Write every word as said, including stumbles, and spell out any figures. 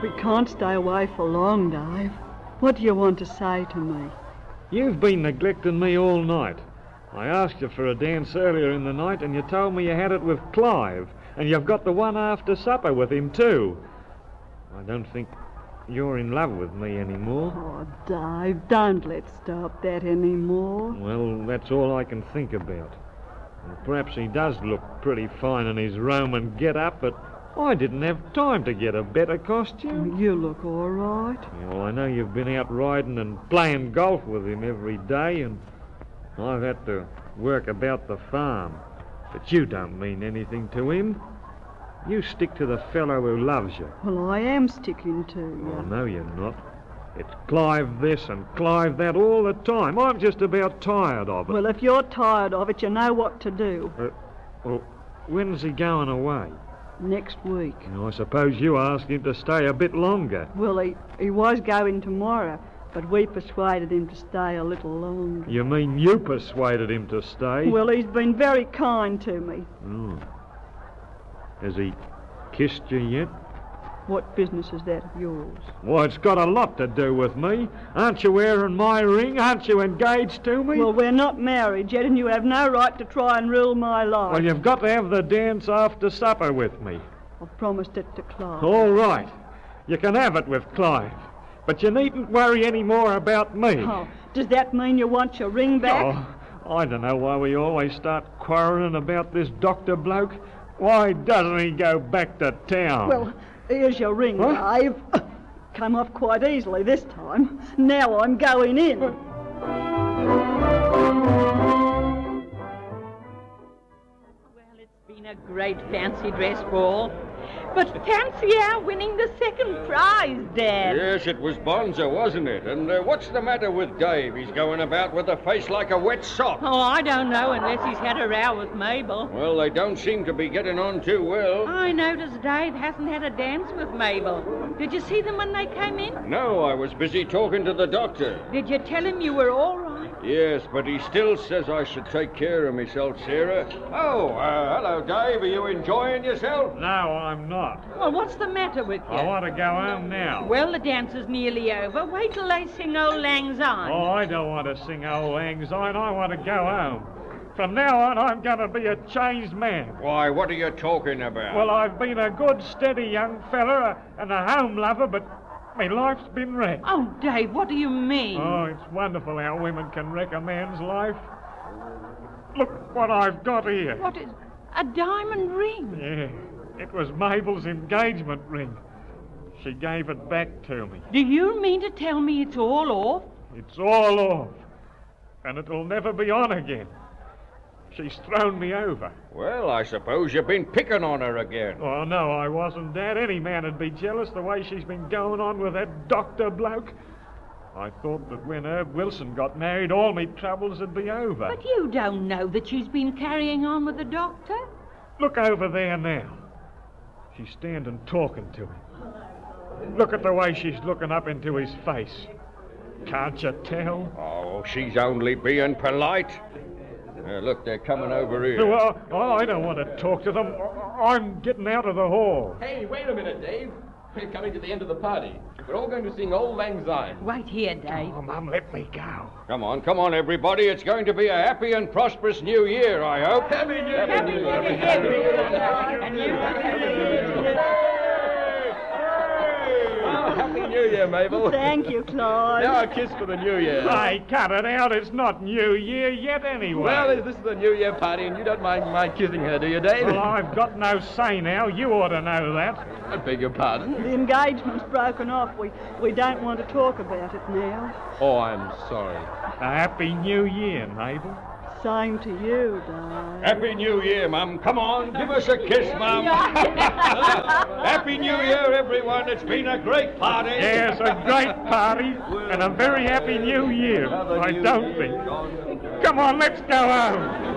We can't stay away for long, Dave. What do you want to say to me? You've been neglecting me all night. I asked you for a dance earlier in the night and you told me you had it with Clive, and you've got the one after supper with him too. I don't think you're in love with me anymore. Oh, Dave, don't let's stop that anymore. Well, that's all I can think about. And perhaps he does look pretty fine in his Roman get-up, but I didn't have time to get a better costume. You look all right. Yeah, well, I know you've been out riding and playing golf with him every day, and I've had to work about the farm. But you don't mean anything to him. You stick to the fellow who loves you. Well, I am sticking to you. Oh, no, you're not. It's Clive this and Clive that all the time. I'm just about tired of it. Well, if you're tired of it, you know what to do. Uh, well, when's he going away? Next week. I suppose you asked him to stay a bit longer. Well, he, he was going tomorrow, but we persuaded him to stay a little longer. You mean you persuaded him to stay? Well, he's been very kind to me. Oh. Has he kissed you yet? What business is that of yours? Well, it's got a lot to do with me. Aren't you wearing my ring? Aren't you engaged to me? Well, we're not married yet, and you have no right to try and rule my life. Well, you've got to have the dance after supper with me. I've promised it to Clive. All right. You can have it with Clive. But you needn't worry any more about me. Oh, does that mean you want your ring back? Oh, I don't know why we always start quarrelling about this doctor bloke. Why doesn't he go back to town? Well, here's your ring, huh? Dave. Came off quite easily this time. Now I'm going in. Well, it's been a great fancy dress ball. But fancy our winning the second prize, Dad. Yes, it was Bonza, wasn't it? And uh, what's the matter with Dave? He's going about with a face like a wet sock. Oh, I don't know, unless he's had a row with Mabel. Well, they don't seem to be getting on too well. I noticed Dave hasn't had a dance with Mabel. Did you see them when they came in? No, I was busy talking to the doctor. Did you tell him you were all right? Yes, but he still says I should take care of myself, Sarah. Oh, uh, hello, Dave. Are you enjoying yourself? No, I'm not. Well, what's the matter with you? I want to go home now. Well, the dance is nearly over. Wait till they sing Old Lang Syne. Oh, I don't want to sing Old Lang Syne. I want to go home. From now on, I'm going to be a changed man. Why, what are you talking about? Well, I've been a good, steady young fella and a home lover, but my life's been wrecked. Oh, Dave, what do you mean? Oh, it's wonderful how women can wreck a man's life. Look what I've got here. What is... a diamond ring? Yeah, it was Mabel's engagement ring. She gave it back to me. Do you mean to tell me it's all off? It's all off. And it'll never be on again. She's thrown me over. Well, I suppose you've been picking on her again. Oh, no, I wasn't, Dad. Any man would be jealous the way she's been going on with that doctor bloke. I thought that when Herb Wilson got married, all me troubles would be over. But you don't know that she's been carrying on with the doctor. Look over there now. She's standing talking to him. Look at the way she's looking up into his face. Can't you tell? Oh, she's only being polite. Uh, look, they're coming over here. Well, oh, I don't want to talk to them. I'm getting out of the hall. Hey, wait a minute, Dave. We're coming to the end of the party. We're all going to sing Old Lang Syne. Wait here, Dave. Oh, Mum, let me go. Come on, come on, everybody. It's going to be a happy and prosperous new year, I hope. Happy New Year. Happy New Year. Happy New Year. Happy New Year. Happy New Year, Mabel. Thank you, Clive. Now a kiss for the New Year. Hey, cut it out. It's not New Year yet anyway. Well, this is the New Year party, and you don't mind my kissing her, do you, Dave? Well, I've got no say now. You ought to know that. I beg your pardon. The engagement's broken off. We, we don't want to talk about it now. Oh, I'm sorry. A happy New Year, Mabel. Same to you, Dave. Happy New Year, Mum. Come on, give us a kiss, Mum. Happy New Year, everyone. It's been a great party. Yes, a great party and a very happy New Year, I don't think. Come on, let's go home.